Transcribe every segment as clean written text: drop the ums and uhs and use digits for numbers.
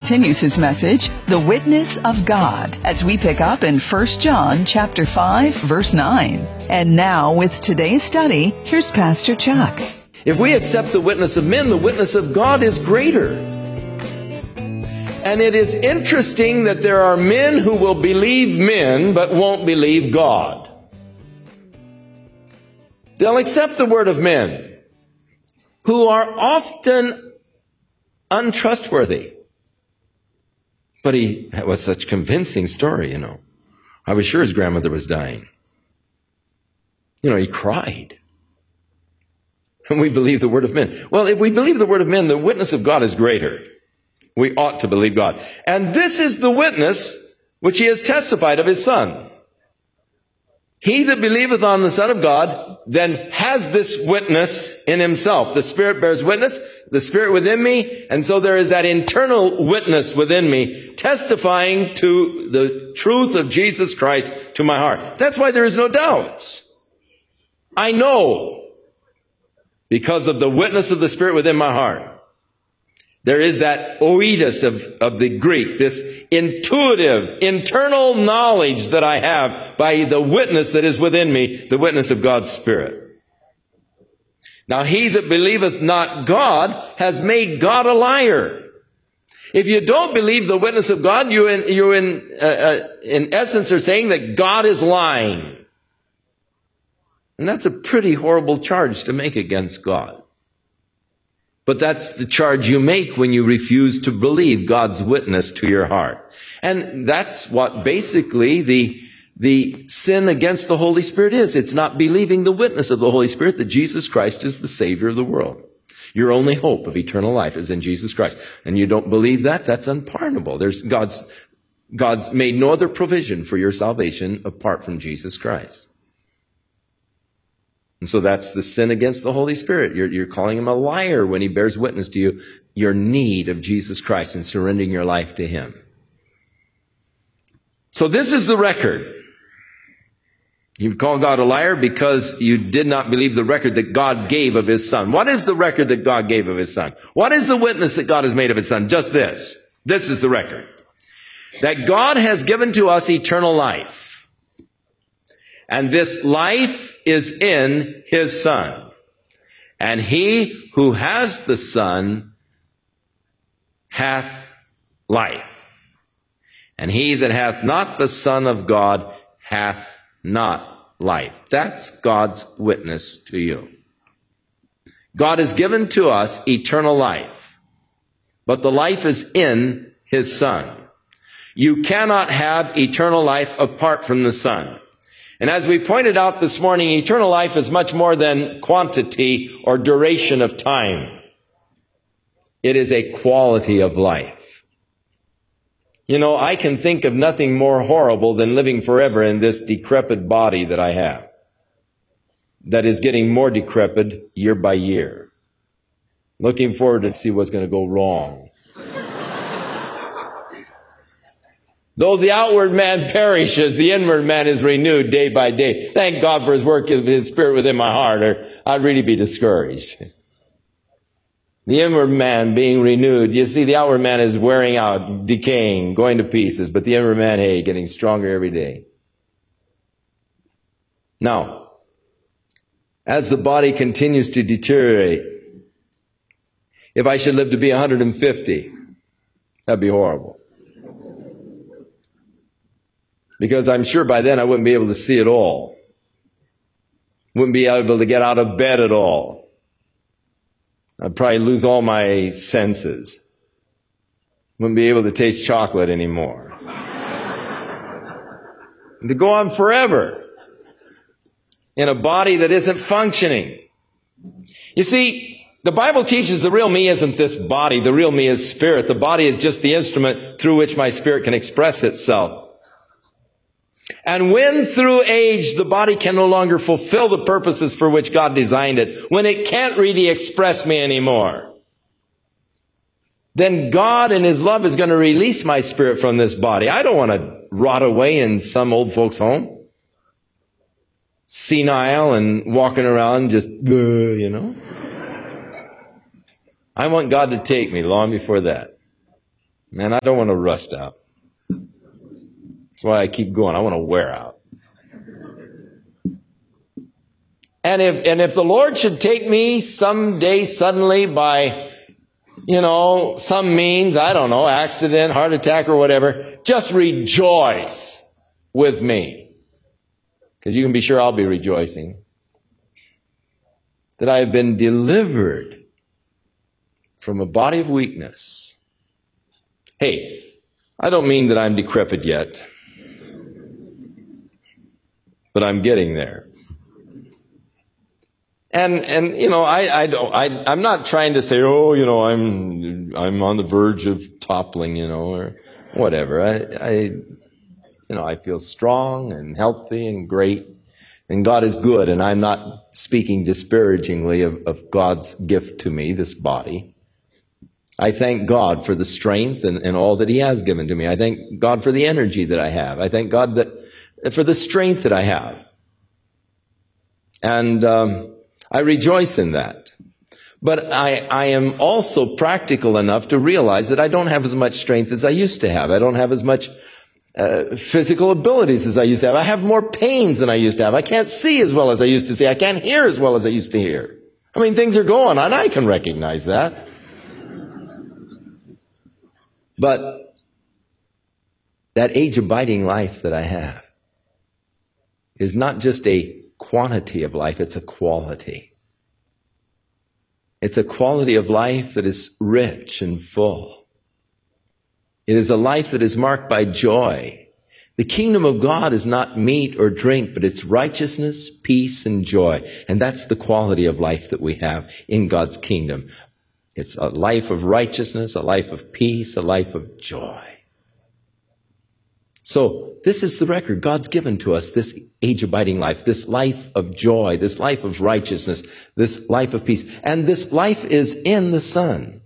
continues his message, The Witness of God, as we pick up in 1 John chapter 5, verse 9. And now, with today's study, here's Pastor Chuck. If we accept the witness of men, the witness of God is greater. And it is interesting that there are men who will believe men, but won't believe God. They'll accept the word of men, who are often untrustworthy. But he was such a convincing story, I was sure his grandmother was dying. He cried. And we believe the word of men. Well, if we believe the word of men, the witness of God is greater. We ought to believe God. And this is the witness which he has testified of his Son. He that believeth on the Son of God then has this witness in himself. The Spirit bears witness, the Spirit within me, and so there is that internal witness within me testifying to the truth of Jesus Christ to my heart. That's why there is no doubt. I know because of the witness of the Spirit within my heart. There is that oidos of the Greek, this intuitive, internal knowledge that I have by the witness that is within me, the witness of God's Spirit. Now, he that believeth not God has made God a liar. If you don't believe the witness of God, you in essence are saying that God is lying. And that's a pretty horrible charge to make against God. But that's the charge you make when you refuse to believe God's witness to your heart. And that's what basically the sin against the Holy Spirit is. It's not believing the witness of the Holy Spirit that Jesus Christ is the Savior of the world. Your only hope of eternal life is in Jesus Christ. And you don't believe that, that's unpardonable. God's made no other provision for your salvation apart from Jesus Christ. And so that's the sin against the Holy Spirit. You're calling him a liar when he bears witness to you, your need of Jesus Christ and surrendering your life to him. So this is the record. You call God a liar because you did not believe the record that God gave of his Son. What is the record that God gave of his Son? What is the witness that God has made of his Son? Just this. This is the record. That God has given to us eternal life. And this life is in his Son. And he who has the Son hath life. And he that hath not the Son of God hath not life. That's God's witness to you. God has given to us eternal life. But the life is in his Son. You cannot have eternal life apart from the Son. And as we pointed out this morning, eternal life is much more than quantity or duration of time. It is a quality of life. I can think of nothing more horrible than living forever in this decrepit body that I have, that is getting more decrepit year by year. Looking forward to see what's going to go wrong. Though the outward man perishes, the inward man is renewed day by day. Thank God for his work of his Spirit within my heart, or I'd really be discouraged. The inward man being renewed. You see, the outward man is wearing out, decaying, going to pieces. But the inward man, hey, getting stronger every day. Now, as the body continues to deteriorate, if I should live to be 150, that'd be horrible. Because I'm sure by then I wouldn't be able to see at all. Wouldn't be able to get out of bed at all. I'd probably lose all my senses. Wouldn't be able to taste chocolate anymore. And to go on forever in a body that isn't functioning. You see, the Bible teaches the real me isn't this body. The real me is spirit. The body is just the instrument through which my spirit can express itself. And when through age the body can no longer fulfill the purposes for which God designed it, when it can't really express me anymore, then God in his love is going to release my spirit from this body. I don't want to rot away in some old folks' home, senile and walking around just, I want God to take me long before that. Man, I don't want to rust out. That's why I keep going. I want to wear out. And if the Lord should take me someday suddenly by, some means, I don't know, accident, heart attack or whatever, just rejoice with me. Because you can be sure I'll be rejoicing. That I have been delivered from a body of weakness. Hey, I don't mean that I'm decrepit yet, but I'm getting there. And I'm not trying to say, I'm on the verge of toppling, or whatever. I feel strong and healthy and great, and God is good, and I'm not speaking disparagingly of God's gift to me, this body. I thank God for the strength and all that He has given to me. I thank God for the energy that I have. I thank God for the strength that I have. And I rejoice in that. But I am also practical enough to realize that I don't have as much strength as I used to have. I don't have as much physical abilities as I used to have. I have more pains than I used to have. I can't see as well as I used to see. I can't hear as well as I used to hear. I mean, things are going on. I can recognize that. But that age-abiding life that I have is not just a quantity of life, it's a quality. It's a quality of life that is rich and full. It is a life that is marked by joy. The kingdom of God is not meat or drink, but it's righteousness, peace, and joy. And that's the quality of life that we have in God's kingdom. It's a life of righteousness, a life of peace, a life of joy. So this is the record God's given to us, this age-abiding life, this life of joy, this life of righteousness, this life of peace. And this life is in the Son.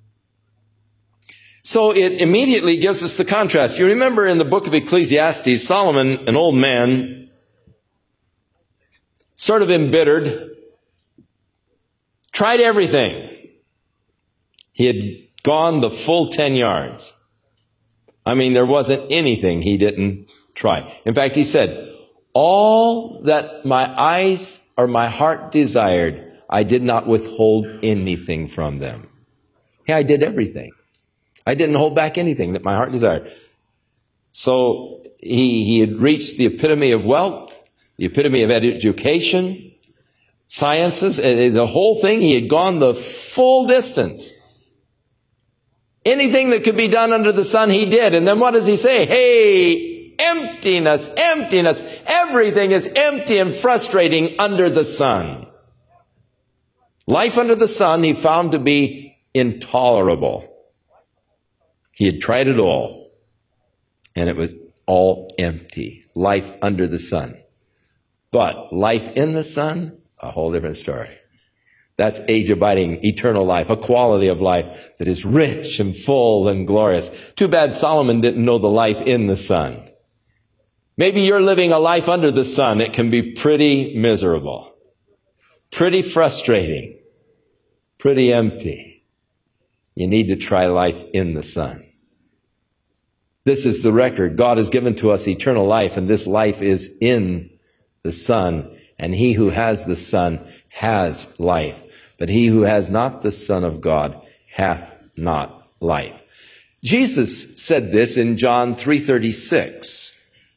So it immediately gives us the contrast. You remember in the book of Ecclesiastes, Solomon, an old man, sort of embittered, tried everything. He had gone the full 10 yards. I mean, there wasn't anything he didn't try. In fact, he said, all that my eyes or my heart desired, I did not withhold anything from them. Yeah, I did everything. I didn't hold back anything that my heart desired. So he had reached the epitome of wealth, the epitome of education, sciences, the whole thing. He had gone the full distance. Anything that could be done under the sun, he did. And then what does he say? Hey, emptiness, emptiness. Everything is empty and frustrating under the sun. Life under the sun he found to be intolerable. He had tried it all, and it was all empty. Life under the sun. But life in the sun, a whole different story. That's age-abiding, eternal life, a quality of life that is rich and full and glorious. Too bad Solomon didn't know the life in the sun. Maybe you're living a life under the sun. It can be pretty miserable, pretty frustrating, pretty empty. You need to try life in the sun. This is the record. God has given to us eternal life, and this life is in the Son. And he who has the Son has life. But he who has not the Son of God hath not life. Jesus said this in John 3:36.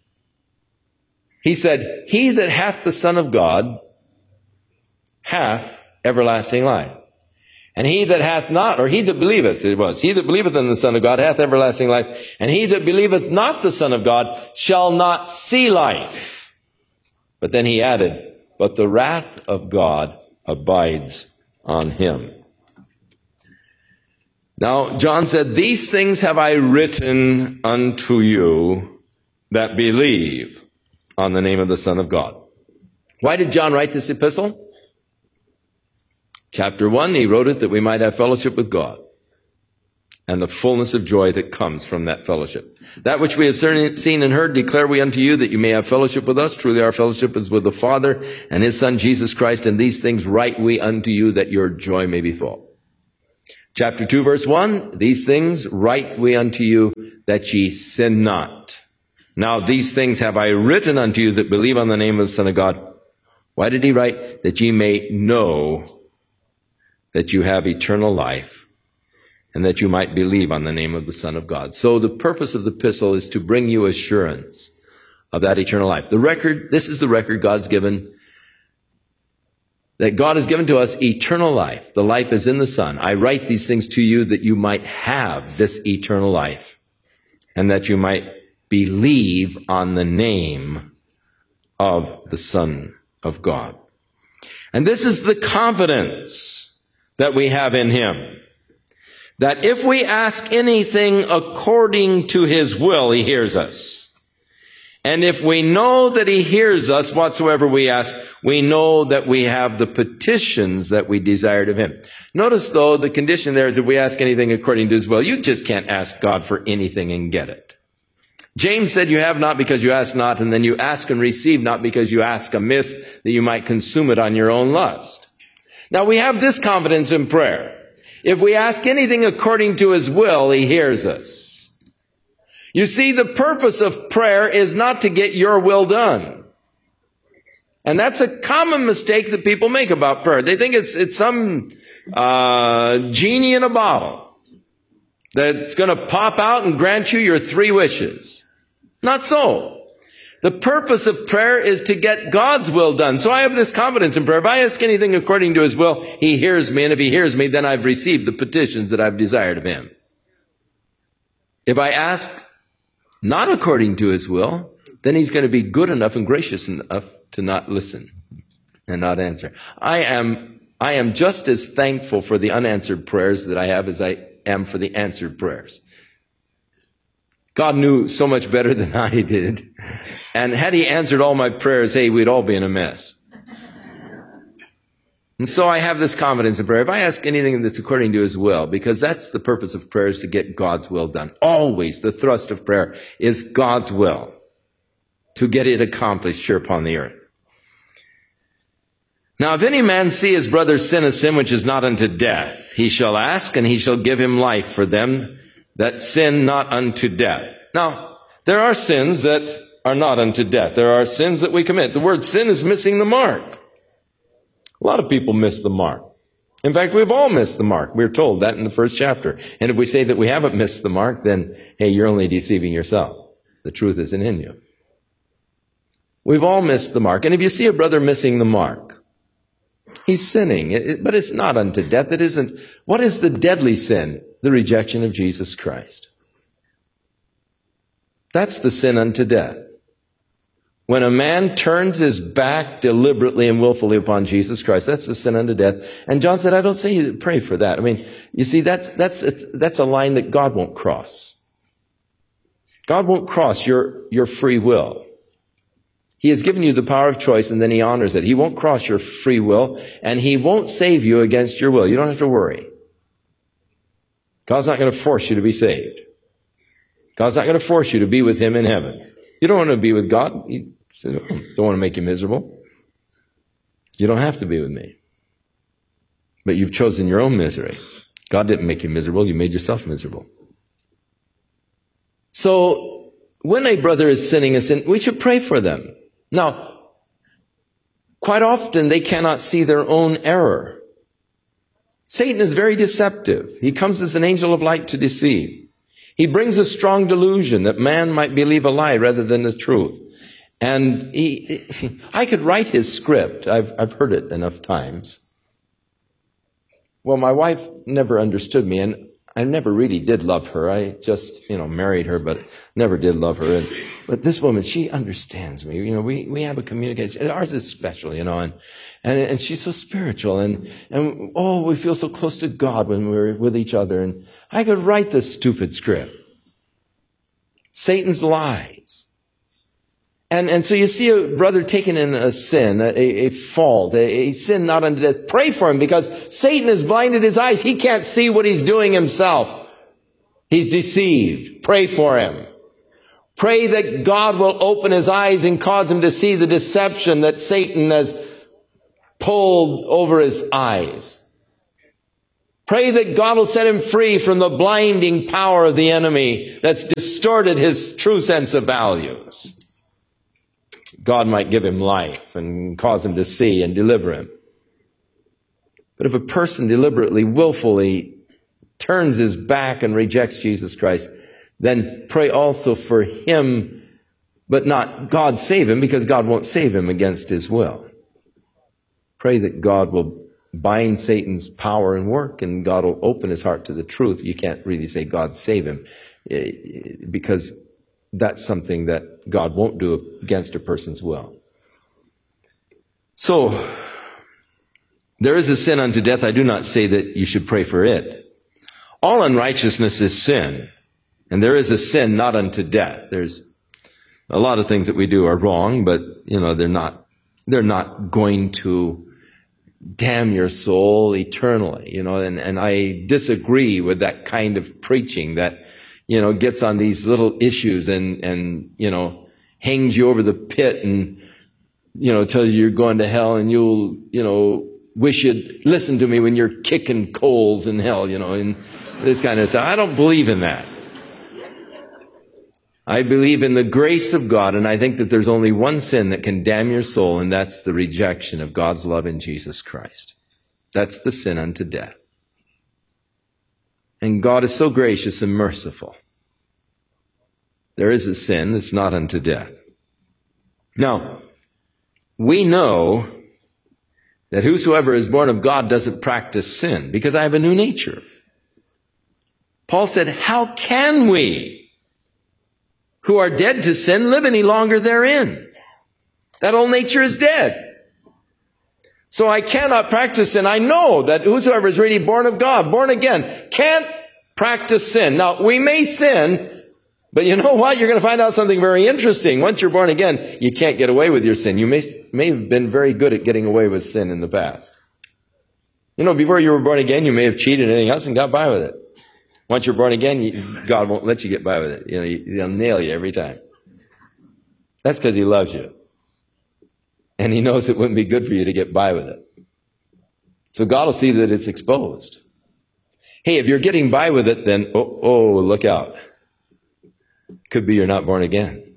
He said, he that hath the Son of God hath everlasting life. And he that hath not, or he that believeth, it was, he that believeth in the Son of God hath everlasting life. And he that believeth not the Son of God shall not see life. But then he added, but the wrath of God abides on him. Now, John said, these things have I written unto you that believe on the name of the Son of God. Why did John write this epistle? Chapter 1, he wrote it that we might have fellowship with God and the fullness of joy that comes from that fellowship. That which we have seen and heard declare we unto you, that you may have fellowship with us. Truly our fellowship is with the Father and his Son Jesus Christ, and these things write we unto you, that your joy may be full. Chapter 2, verse 1, these things write we unto you, that ye sin not. Now these things have I written unto you that believe on the name of the Son of God. Why did he write? That ye may know that you have eternal life, and that you might believe on the name of the Son of God. So the purpose of the epistle is to bring you assurance of that eternal life. This is the record God's given, that God has given to us eternal life. The life is in the Son. I write these things to you that you might have this eternal life, and that you might believe on the name of the Son of God. And this is the confidence that we have in him, that if we ask anything according to his will, he hears us. And if we know that he hears us whatsoever we ask, we know that we have the petitions that we desired of him. Notice, though, the condition there is if we ask anything according to his will. You just can't ask God for anything and get it. James said, you have not because you ask not, and then you ask and receive not because you ask amiss, that you might consume it on your own lust. Now, we have this confidence in prayer. If we ask anything according to his will, he hears us. You see, the purpose of prayer is not to get your will done. And that's a common mistake that people make about prayer. They think it's some genie in a bottle that's going to pop out and grant you your 3 wishes. Not so. The purpose of prayer is to get God's will done. So I have this confidence in prayer. If I ask anything according to his will, he hears me. And if he hears me, then I've received the petitions that I've desired of him. If I ask not according to his will, then he's going to be good enough and gracious enough to not listen and not answer. I am just as thankful for the unanswered prayers that I have as I am for the answered prayers. God knew so much better than I did. And had he answered all my prayers, hey, we'd all be in a mess. And so I have this confidence in prayer. If I ask anything that's according to his will, because that's the purpose of prayer, is to get God's will done. Always the thrust of prayer is God's will, to get it accomplished here upon the earth. Now, if any man see his brother sin a sin which is not unto death, he shall ask, and he shall give him life for them that sin not unto death. Now, there are sins that are not unto death. There are sins that we commit. The word sin is missing the mark. A lot of people miss the mark. In fact, we've all missed the mark. We're told that in the first chapter. And if we say that we haven't missed the mark, then, hey, you're only deceiving yourself. The truth isn't in you. We've all missed the mark. And if you see a brother missing the mark, he's sinning, but it's not unto death. It isn't. What is the deadly sin? The rejection of Jesus Christ. That's the sin unto death. When a man turns his back deliberately and willfully upon Jesus Christ, that's the sin unto death. And John said, I don't say you to pray for that. I mean, you see, that's a line that God won't cross. God won't cross your free will. He has given you the power of choice, and then he honors it. He won't cross your free will, and he won't save you against your will. You don't have to worry. God's not going to force you to be saved. God's not going to force you to be with him in heaven. You don't want to be with God. You don't want to make you miserable. You don't have to be with me. But you've chosen your own misery. God didn't make you miserable. You made yourself miserable. So when a brother is sinning a sin, we should pray for them. Now, quite often they cannot see their own error. Satan is very deceptive. He comes as an angel of light to deceive. He brings a strong delusion that man might believe a lie rather than the truth. And I could write his script. I've heard it enough times. Well, my wife never understood me, and I never really did love her. I just, married her, but never did love her. But this woman, she understands me. We have a communication. Ours is special, and she's so spiritual. And we feel so close to God when we're with each other. And I could write this stupid script. Satan's lies. And so you see a brother taking in a sin, a fault, a sin not unto death. Pray for him, because Satan has blinded his eyes. He can't see what he's doing himself. He's deceived. Pray for him. Pray that God will open his eyes and cause him to see the deception that Satan has pulled over his eyes. Pray that God will set him free from the blinding power of the enemy that's distorted his true sense of values. God might give him life and cause him to see and deliver him. But if a person deliberately, willfully turns his back and rejects Jesus Christ, then pray also for him, but not God save him, because God won't save him against his will. Pray that God will bind Satan's power and work, and God will open his heart to the truth. You can't really say God save him, because that's something that God won't do against a person's will. So, there is a sin unto death. I do not say that you should pray for it. All unrighteousness is sin, and there is a sin not unto death. There's a lot of things that we do are wrong, but they're not going to damn your soul eternally, and I disagree with that kind of preaching that, gets on these little issues and hangs you over the pit and, tells you you're going to hell, and you'll, wish you'd listen to me when you're kicking coals in hell, and this kind of stuff. I don't believe in that. I believe in the grace of God, and I think that there's only one sin that can damn your soul, and that's the rejection of God's love in Jesus Christ. That's the sin unto death. And God is so gracious and merciful. There is a sin that's not unto death. Now, we know that whosoever is born of God doesn't practice sin, because I have a new nature. Paul said, how can we, who are dead to sin, live any longer therein? That old nature is dead. So I cannot practice sin. I know that whosoever is really born of God, born again, can't practice sin. Now, we may sin, but you know what? You're going to find out something very interesting. Once you're born again, you can't get away with your sin. You may have been very good at getting away with sin in the past. Before you were born again, you may have cheated and anything else and got by with it. Once you're born again, God won't let you get by with it. He'll nail you every time. That's because he loves you. And he knows it wouldn't be good for you to get by with it. So God will see that it's exposed. Hey, if you're getting by with it, then, look out. Could be you're not born again.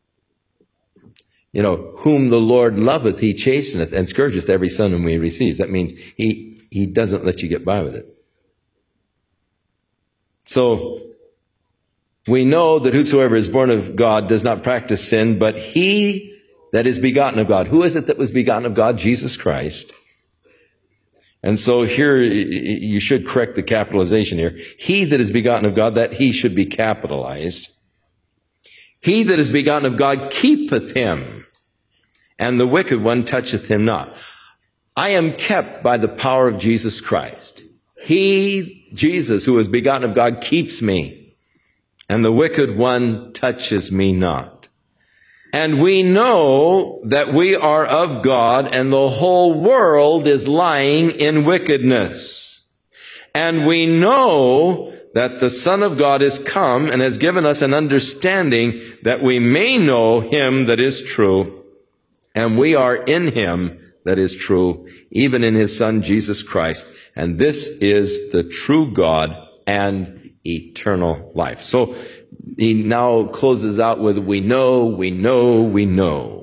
Whom the Lord loveth, he chasteneth and scourgeth every son whom he receives. That means he doesn't let you get by with it. So, we know that whosoever is born of God does not practice sin, but he that is begotten of God. Who is it that was begotten of God? Jesus Christ. And so here, you should correct the capitalization here. He that is begotten of God, that he should be capitalized. He that is begotten of God keepeth him, and the wicked one toucheth him not. I am kept by the power of Jesus Christ. He, Jesus, who is begotten of God, keeps me, and the wicked one touches me not. And we know that we are of God, and the whole world is lying in wickedness. And we know that the Son of God is come and has given us an understanding that we may know him that is true, and we are in him that is true, even in his Son Jesus Christ. And this is the true God and eternal life. So he now closes out with, we know. We know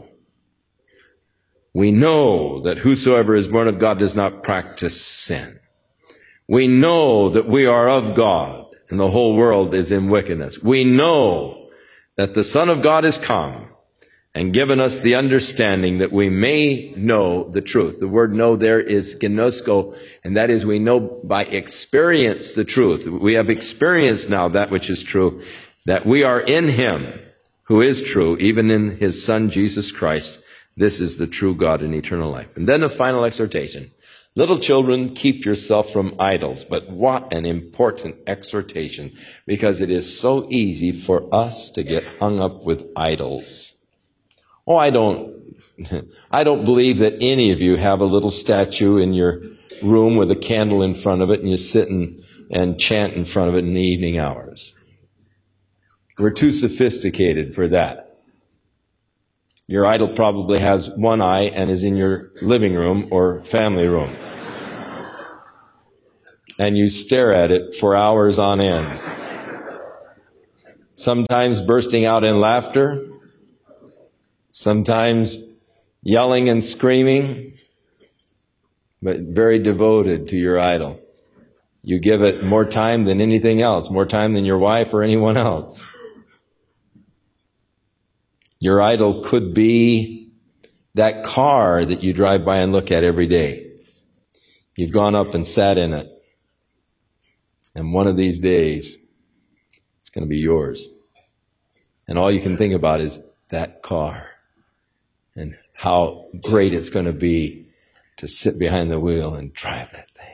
that whosoever is born of God does not practice sin. We know that we are of God, and the whole world is in wickedness. We know that the Son of God is come and given us the understanding that we may know the truth. The word know there is gnosko, and that is we know by experience the truth. We have experienced now that which is true, that we are in him who is true, even in his Son Jesus Christ. This is the true God and eternal life. And then a final exhortation. Little children, keep yourself from idols. But what an important exhortation, because it is so easy for us to get hung up with idols. Oh, I don't believe that any of you have a little statue in your room with a candle in front of it and you sit and chant in front of it in the evening hours. We're too sophisticated for that. Your idol probably has one eye and is in your living room or family room. and you stare at it for hours on end. Sometimes bursting out in laughter, sometimes yelling and screaming, but very devoted to your idol. You give it more time than anything else, more time than your wife or anyone else. Your idol could be that car that you drive by and look at every day. You've gone up and sat in it. And one of these days, it's going to be yours. And all you can think about is that car and how great it's going to be to sit behind the wheel and drive that thing.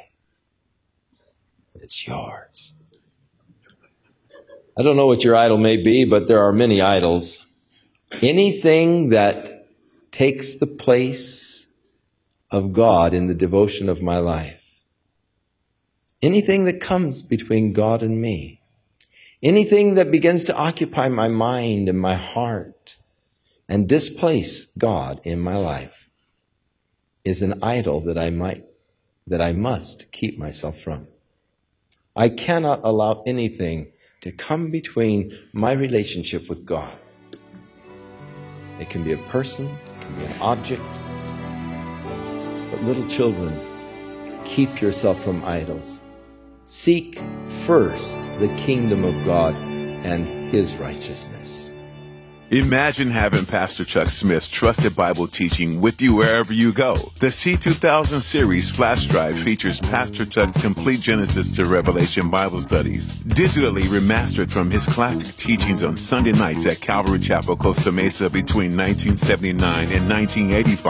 It's yours. I don't know what your idol may be, but there are many idols. Anything that takes the place of God in the devotion of my life. Anything that comes between God and me. Anything that begins to occupy my mind and my heart and displace God in my life is an idol that I must keep myself from. I cannot allow anything to come between my relationship with God. It can be a person, it can be an object. But little children, keep yourself from idols. Seek first the kingdom of God and His righteousness. Imagine having Pastor Chuck Smith's trusted Bible teaching with you wherever you go. The C2000 series flash drive features Pastor Chuck's complete Genesis to Revelation Bible studies, digitally remastered from his classic teachings on Sunday nights at Calvary Chapel, Costa Mesa between 1979 and 1985.